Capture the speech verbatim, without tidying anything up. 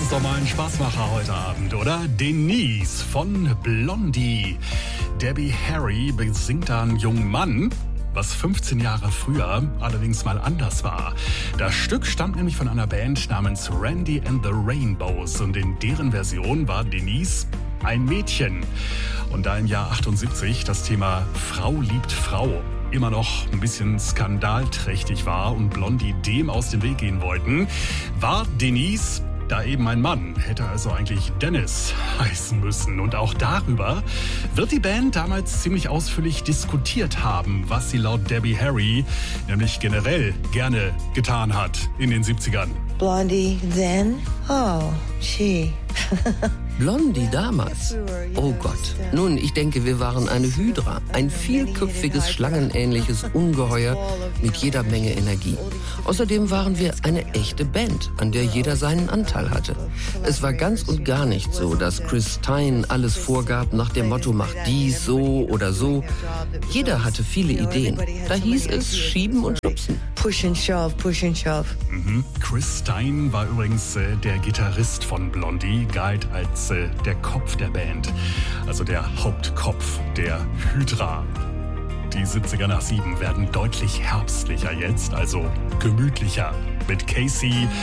ist doch mal ein Spaßmacher heute Abend, oder? Denise von Blondie. Debbie Harry besingt da einen jungen Mann, was fünfzehn Jahre früher allerdings mal anders war. Das Stück stammt nämlich von einer Band namens Randy and the Rainbows und in deren Version war Denise ein Mädchen. Und da im Jahr achtundsiebzig das Thema Frau liebt Frau immer noch ein bisschen skandalträchtig war und Blondie dem aus dem Weg gehen wollten, war Denise da eben ein Mann, hätte also eigentlich Dennis heißen müssen. Und auch darüber wird die Band damals ziemlich ausführlich diskutiert haben, was sie laut Debbie Harry nämlich generell gerne getan hat in den siebzigern. Blondie then? Oh, she. Blondie damals? Oh Gott. Nun, ich denke, wir waren eine Hydra, ein vielköpfiges, schlangenähnliches Ungeheuer mit jeder Menge Energie. Außerdem waren wir eine echte Band, an der jeder seinen Anteil hatte. Es war ganz und gar nicht so, dass Chris Stein alles vorgab nach dem Motto, mach dies so oder so. Jeder hatte viele Ideen. Da hieß es schieben und schubsen. Push and shove, push and shove. Mhm. Chris Stein war übrigens äh, der Gitarrist von Blondie, galt als äh, der Kopf der Band, also der Hauptkopf der Hydra. Die siebziger nach sieben werden deutlich herbstlicher jetzt, also gemütlicher mit Casey